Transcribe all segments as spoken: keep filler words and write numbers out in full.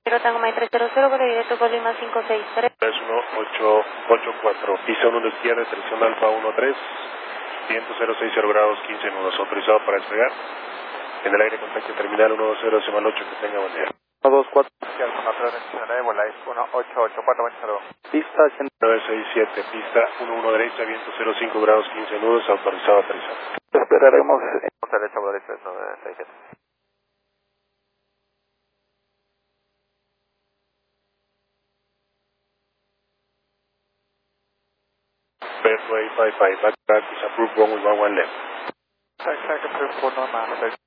Tango Mike tres cero cero, vuelo directo con Lima cinco seis tres. tres uno ocho ocho cuatro, pista uno a la izquierda, dirección Alfa uno tres, viento cero seis cero grados, quince nudos, autorizado para despegar. En el aire contacto terminal uno dos cero decimal ocho, que tenga buen día. uno dos cuatro. uno ocho ocho cuatro, veinte. Pista nueve seis siete, pista uno uno derecha, viento cero cinco grados, quince nudos, autorizado a aterrizar. Esperaremos. Derecha, derecha, nueve seis siete. Fairway five five, back track is approved, wrong with one one left. Back track approved for normal,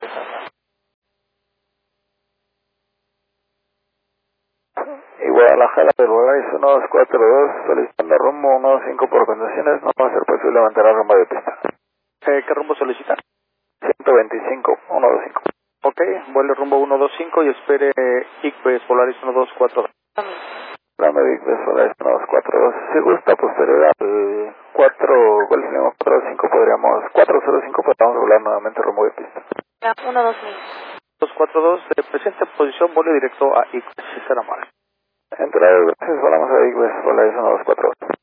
Y Guadalajara del Volaris uno dos cuatro dos, solicitando rumbo uno dos cinco por condiciones, no va a ser posible mantener rumbo de pista. Eh, ¿Qué rumbo solicitan? ciento veinticinco, uno dos cinco. Ok, vuele rumbo uno dos cinco y espere I C B E S Volaris uno dos cuatro dos. Dame Big Best Volaris uno dos cuatro dos. Si gusta posterior al cuatro, Golf Lima cuatro cinco, podríamos, cuatro cero cinco, podríamos volar nuevamente rumbo de pista. uno dos mil. dos cuatro dos, eh, presente posición, vuelo directo a I C B E S, si será mal. Entrada de veces volamos a Big Best Volaris uno dos cuatro dos.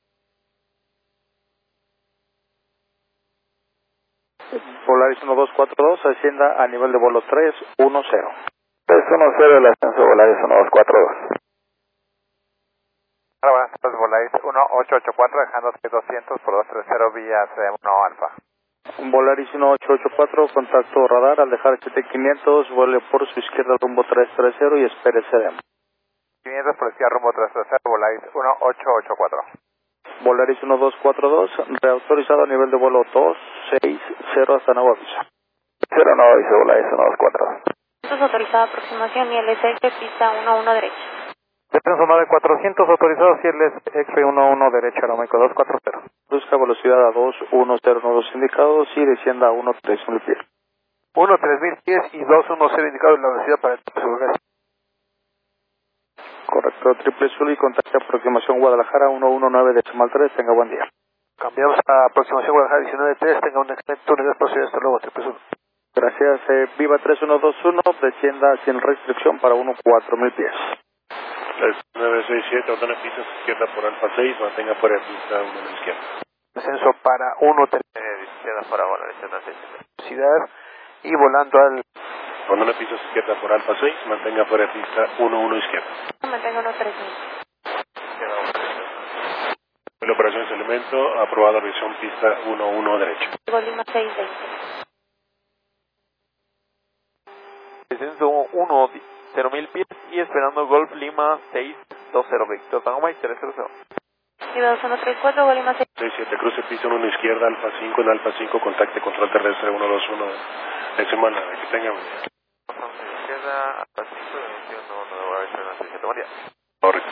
Volaris uno dos cuatro dos, ascienda a nivel de vuelo tres uno cero. tres uno cero, el ascenso Volaris uno dos cuatro dos. Ahora buenas tardes, Volaris uno ocho ocho cuatro, dejando doscientos por dos tres cero vía C uno Alfa. Volaris uno ocho ocho cuatro, contacto radar, al dejar H T quinientos, vuele por su izquierda rumbo tres tres cero y espere C D M. quinientos por izquierda rumbo tres tres cero, Volaris uno ocho ocho cuatro. Volaris uno dos cuatro dos, reautorizado a nivel de vuelo dos seis cero hasta nuevo aviso. cero nueve aviso, Volaris uno dos cuatro dos. Entonces autorizada aproximación y el S X pista uno uno derecha. Descenso nueve cuatrocientos, autorizado si el X uno uno derecha, aeromédico dos cuatro cero. Busca velocidad a dos uno cero nudos indicados y descienda a uno tres mil pies. uno tres mil pies y dos uno cero indicados la velocidad para el triple Correcto, triple Zulu y contacto aproximación Guadalajara uno uno nueve decimal tres, tenga buen día. Cambiamos a aproximación Guadalajara diecinueve tres, tenga un excelente túnel de proceso, hasta luego, triple Zulu. Gracias, eh, Viva tres uno dos uno, descienda sin restricción para uno cuatro mil pies. nueve seis siete, ordena pista izquierda por Alfa seis, mantenga fuera de pista uno a la izquierda. Descenso para uno tres, eh, izquierda para Volaris seis, velocidad y volando al... Ordena pista izquierda por Alfa seis, mantenga fuera de pista uno uno izquierda. Mantengo uno tres mil. La operación es elemento, aprobada revisión pista uno uno derecha. Gol Lima seis veinte. Descenso uno cero mil pies y esperando Golf Lima seis dos cero, Víctor Tango Mike tres cero cero. Y dos uno tres cuatro, Gol Lima seis. seis siete, cruce pista uno a la izquierda, Alfa cinco, en Alfa cinco, contacte control terrestre uno dos uno. De semana, que tenga un día. Izquierda hasta cinco, uno nueve, a ver si no se buen día. Correcto.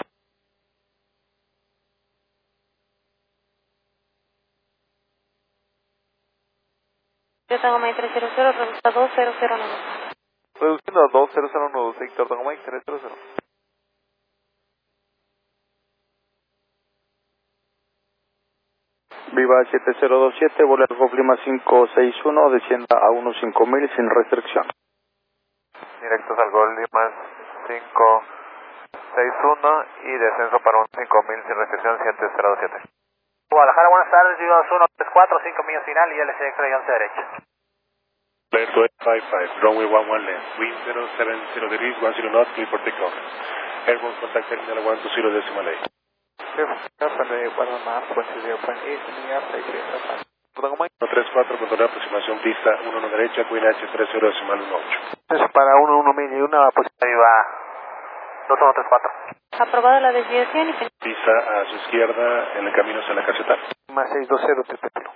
Yo tengo Mike tres cero cero, reducta dos cero cero nueve. Reduciendo a dos cero cero uno, Víctor Tango Mike tres cero cero. Viva siete cero dos siete, vuela al Golf Lima cinco seis uno, descienda a uno cinco mil sin restricción. Directos al Golf Lima cinco seis uno y descenso para un cinco mil sin restricción siete cero dos siete. Guadalajara, buenas tardes, Viva dos uno tres cuatro, cinco millas final y L C X once derecha. Clear to five five, runway one one left, wind zero seven zero degrees, one zero knots, clear for takeoff. Airborne contact terminal one two zero decimal eight. uno tres cuatro, control de aproximación pista uno uno derecha, Queen H tres cero decimal uno ocho. Es para uno uno mil y una posición Viva dos uno tres cuatro. Aprobada la desviación y Pista a su izquierda en el camino hacia la caseta. Más seis dos cero,